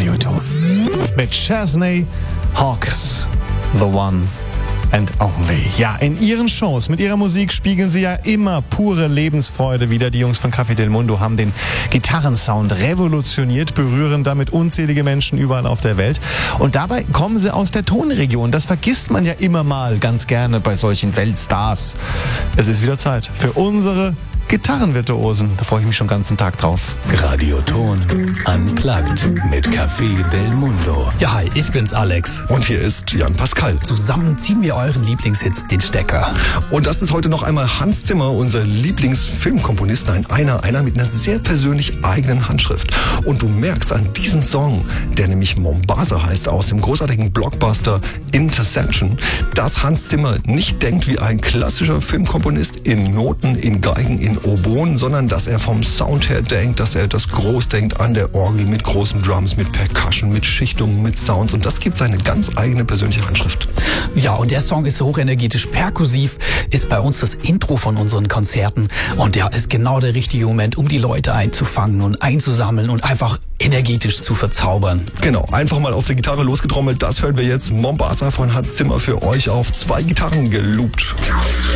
Radioton. Mit Chesney Hawkes, The One and Only. Ja, in ihren Shows, mit ihrer Musik spiegeln sie ja immer pure Lebensfreude wider. Die Jungs von Café Del Mundo haben den Gitarrensound revolutioniert, berühren damit unzählige Menschen überall auf der Welt. Und dabei kommen sie aus der Tonregion. Das vergisst man ja immer mal ganz gerne bei solchen Weltstars. Es ist wieder Zeit für unsere Gitarrenvirtuosen. Da freue ich mich schon den ganzen Tag drauf. Radioton Unplugged mit Café Del Mundo. Ja, hi, ich bin's Alex. Und hier ist Jan Pascal. Zusammen ziehen wir euren Lieblingshits den Stecker. Und das ist heute noch einmal Hans Zimmer, unser Lieblingsfilmkomponist. Einer mit einer sehr persönlich eigenen Handschrift. Und du merkst an diesem Song, der nämlich Mombasa heißt, aus dem großartigen Blockbuster Interception, dass Hans Zimmer nicht denkt wie ein klassischer Filmkomponist in Noten, in Geigen, in Oboen, sondern dass er vom Sound her denkt, dass er das groß denkt an der Orgel mit großen Drums, mit Percussion, mit Schichtungen, mit Sounds, und das gibt seine ganz eigene persönliche Handschrift. Ja, und der Song ist hochenergetisch perkussiv, ist bei uns das Intro von unseren Konzerten und ja, ist genau der richtige Moment, um die Leute einzufangen und einzusammeln und einfach energetisch zu verzaubern. Genau, einfach mal auf der Gitarre losgetrommelt, das hören wir jetzt. Mombasa von Hans Zimmer für euch auf 2 Gitarren geloopt.